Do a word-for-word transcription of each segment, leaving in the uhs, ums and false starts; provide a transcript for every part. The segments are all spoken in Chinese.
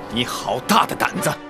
你好大的胆子！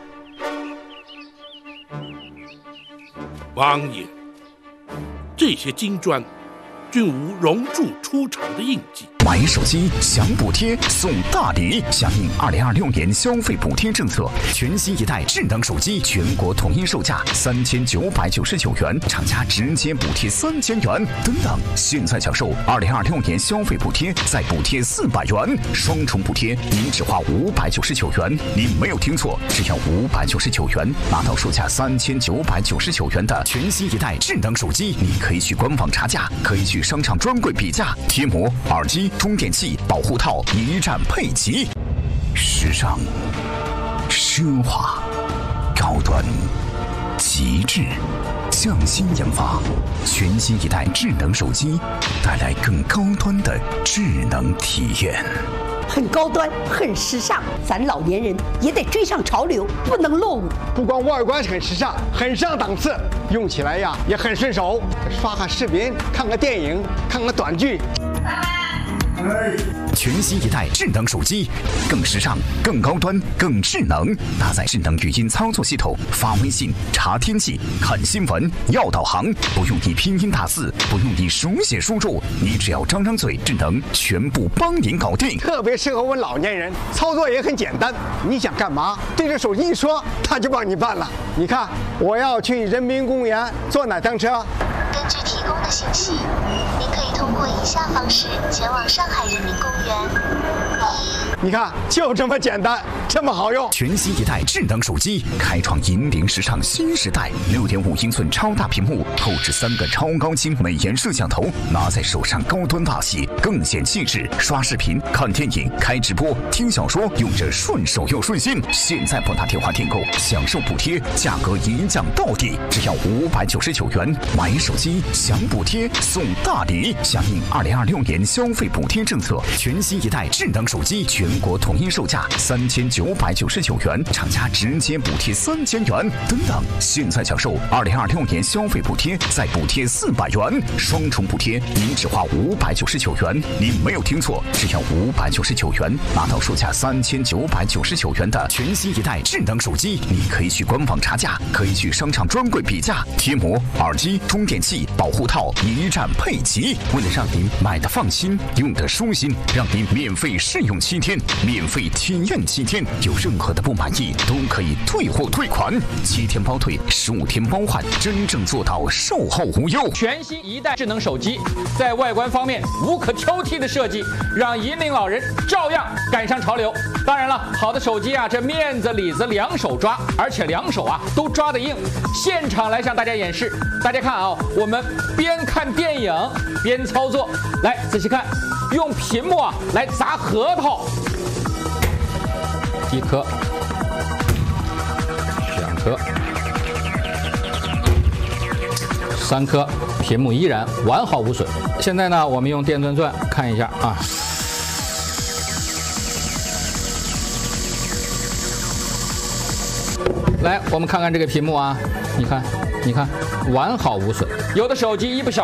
王爷，这些金砖均无熔铸出厂的印记。 买手机享补贴送大礼，响应二零二六年消费补贴政策，全新一代智能手机全国统一售价三千九百九十九元，厂家直接补贴三千元。等等，现在享受二零二六年消费补贴，再补贴四百元，双重补贴，您只花五百九十九元。您没有听错，只要五百九十九元，拿到售价三千九百九十九元的全新一代智能手机。你可以去官网查价，可以去商场专柜比价，贴膜、耳机、充电器、保护套一站配齐，时尚、奢华、高端、极致，匠心研发，全新一代智能手机，带来更高端的智能体验。 很高端，很时尚，咱老年人也得追上潮流，不能落伍。 不光外观很时尚，很上档次，用起来呀也很顺手，刷个视频，看个电影，看个短剧。 全新一代智能手机，更时尚、更高端、更智能，搭载智能语音操作系统，发微信、查天气、看新闻、要导航，不用你拼音打字，不用你手写输入，你只要张张嘴，智能全部帮您搞定。 特别适合我们老年人，操作也很简单。你想干嘛，对着手机一说，它就帮你办了。你看，我要去人民公园坐哪趟车？ 根据提供的信息，您可以通过以下方式前往上海人民公园。一， 你看，就这么简单，这么好用。 全新一代智能手机，开创引领时尚新时代。六点五英寸超大屏幕，后置三个超高清美颜摄像头，拿在手上高端大气，更显气质。刷视频、看电影、开直播、听小说，用着顺手又顺心。现在拨打电话订购，享受补贴，价格一降到底，只要五百九十九元。买手机享补贴送大礼，响应二零二六年消费补贴政策，全新一代智能手机全国统一售价三千九百九十九元，厂家直接补贴三千元。等等，现在享受二零二六年消费补贴，再补贴四百元，双重补贴，您只花五百九十九元。您没有听错，只要五百九十九元，拿到售价三千九百九十九元的全新一代智能手机。你可以去官网查价，可以去商场专柜比价，贴膜、耳机、充电器、保护套一站配齐。为了让您买的放心，用的舒心，让您免费试用七天，免费体验七天，有任何的不满意都可以退货退款，七天包退，十五天包换，真正做到售后无忧。 全新一代智能手机在外观方面无可挑剔的设计，让引领老人照样赶上潮流。当然了，好的手机啊，这面子里子两手抓，而且两手啊都抓得硬。现场来向大家演示，大家看啊，我们边看电影边操作，来仔细看，用屏幕啊来砸核桃，一颗，两颗，三颗，屏幕依然完好无损。现在呢，我们用电钻钻看一下啊。来，我们看看这个屏幕啊，你看，你看，完好无损。有的手机一不小